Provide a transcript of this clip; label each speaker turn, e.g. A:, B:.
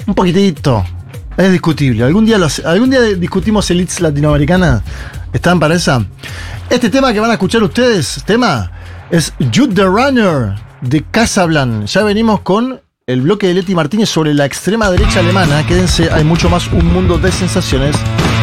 A: Un poquitito. Es discutible. Algún día discutimos elites latinoamericanas. ¿Están para esa? Este tema que van a escuchar ustedes, es Jude the Runner de Casablanca. Ya venimos con el bloque de Leti Martínez sobre la extrema derecha alemana. Quédense, hay mucho más, un mundo de sensaciones.